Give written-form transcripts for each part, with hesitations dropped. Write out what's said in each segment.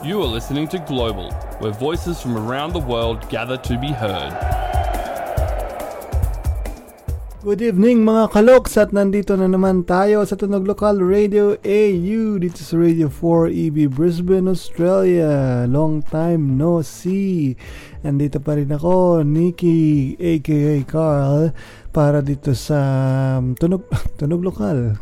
You are listening to Global, where voices from around the world gather to be heard. Good evening mga kaloks, at nandito na naman tayo sa Tunog Lokal Radio AU dito sa Radio 4EB Brisbane, Australia. Long time no see. Nandito pa rin ako, Nikki aka Carl, para dito sa Tunog Lokal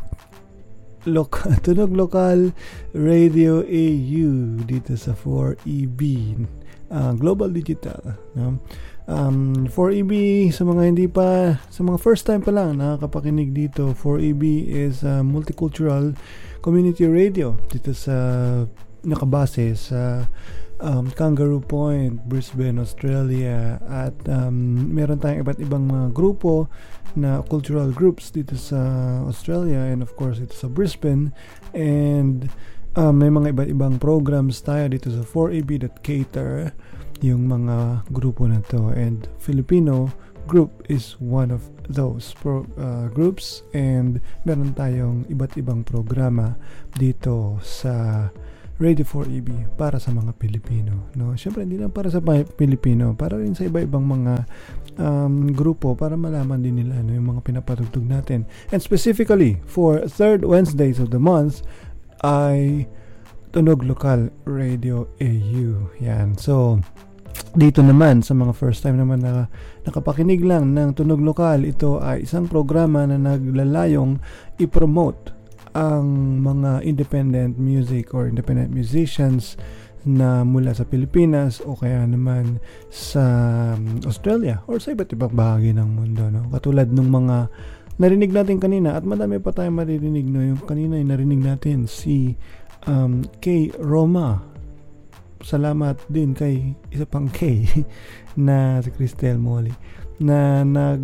Radio AU dito sa 4EB Global Digital, no? 4EB, sa mga hindi pa, sa mga first time pa lang nakakapakinig dito, 4EB is multicultural community radio dito sa nakabase sa Kangaroo Point, Brisbane, Australia, at meron tayong iba't ibang mga grupo na cultural groups dito sa Australia and of course dito sa Brisbane, and may mga iba't ibang programs tayo dito sa 4EB.cater yung mga grupo na to, and Filipino group is one of those groups, and meron tayong iba't ibang programa dito sa Radio 4EB para sa mga Pilipino, no? Syempre hindi lang para sa Pilipino, para rin sa iba-ibang mga grupo, para malaman din nila ano yung mga pinapatugtog natin. And specifically for third Wednesdays of the month ay Tunog Lokal Radio AU. Yan. So dito naman sa mga first time naman na nakapakinig lang ng Tunog Lokal, ito ay isang programa na naglalayong i-promote ang mga independent music or independent musicians na mula sa Pilipinas o kaya naman sa Australia or sa iba't ibang bahagi ng mundo, no? Katulad nung mga narinig natin kanina, at madami pa tayong maririnig, no? Yung kanina yung narinig natin si K. Roma. Salamat din kay isa pang K na si Cristel Molly na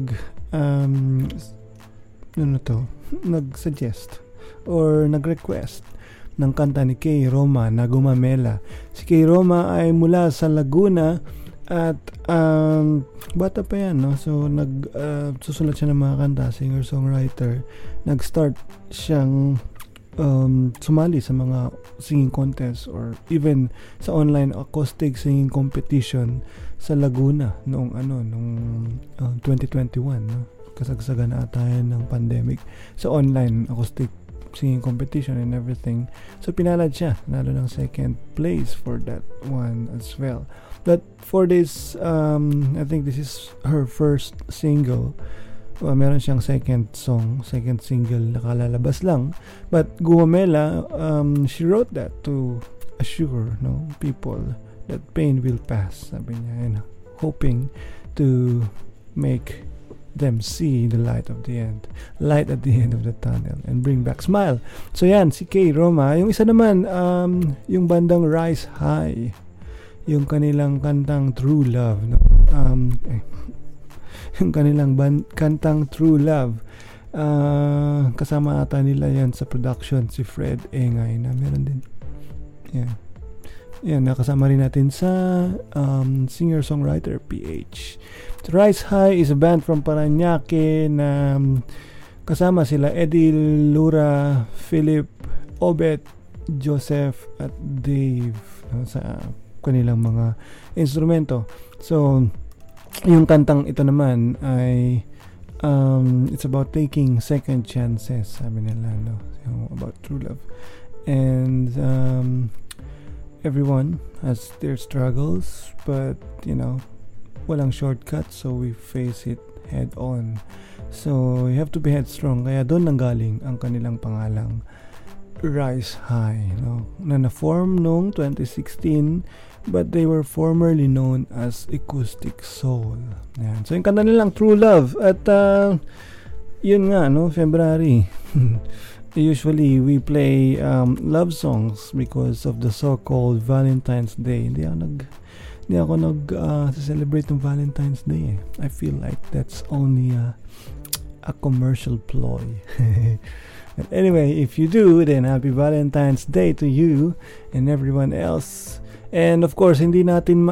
nag-suggest or nag-request ng kanta ni K. Roma na Gumamela. Si K. Roma ay mula sa Laguna at bata pa yan, no? So susulat siya ng mga kanta, singer-songwriter. Nag-start siyang sumali sa mga singing contest or even sa online acoustic singing competition sa Laguna noong 2021, no? Kasagsagan na ata yan ng pandemic sa online acoustic singing competition and everything. So pinalad siya, nalo ng second place for that one as well. But for this I think this is her first single. Meron siyang second single na kalalabas lang, but Gumamela, she wrote that to assure, no, people that pain will pass, sabi niya, and hoping to make them see the light at the end of the tunnel and bring back smile. So yan, si K. Roma. Yung isa naman, yung bandang Rise High, yung kanilang kantang True Love, no? Yung kanilang kantang True Love, kasama ata nila yan sa production si Fred Engay na meron din yan nakasama rin natin sa singer-songwriter PH. Rise High is a band from Parañaque na kasama sila Eddie, Lura, Philip, Obet, Joseph at Dave, no, sa kanilang mga instrumento. So yung kantang ito naman ay it's about taking second chances, sabi nila, no? So, about true love, and everyone has their struggles, but you know, walang shortcut, so we face it head on. So you have to be headstrong, kaya doon nanggaling ang kanilang pangalang Rise High, no? Na na-form noong 2016, but they were formerly known as Acoustic Soul. Yan. So yung kanta nilang True Love, at yun nga, no, February. Usually we play love songs because of the so-called Valentine's Day. Hindi ako celebrate ng Valentine's Day, eh. I feel like that's only a commercial ploy. But anyway, if you do, then happy Valentine's Day to you and everyone else. And of course, hindi natin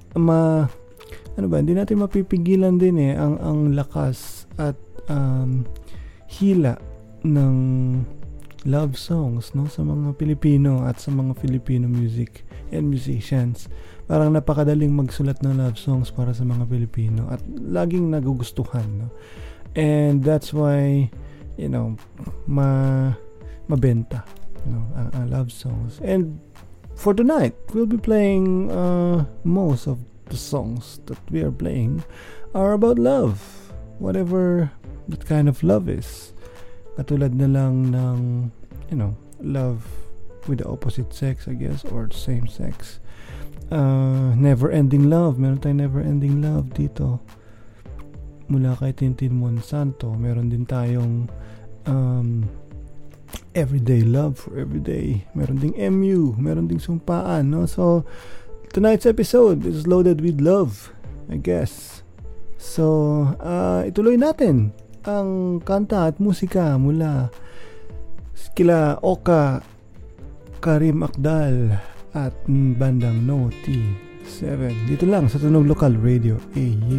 hindi natin mapipigilan din ang lakas at hila ng love songs, no, sa mga Pilipino at sa mga Filipino music and musicians. Parang napakadaling magsulat ng love songs para sa mga Pilipino at laging nagugustuhan, no? And that's why, you know, mabenta, no, ang love songs. And for tonight, we'll be playing most of the songs that we are playing are about love, whatever that kind of love is. Katulad na lang ng, you know, love with the opposite sex, I guess, or same sex. Never-ending love. Meron tayong never-ending love dito. Mula kay Tintin Monsanto. Meron din tayong everyday love for everyday. Meron ding MU. Meron ding sumpaan, no? So, tonight's episode is loaded with love, I guess. So, ituloy natin ang kanta at musika mula kila Oka, Karim Akdal at bandang No T7 dito lang sa Tunog Lokal Radio AU.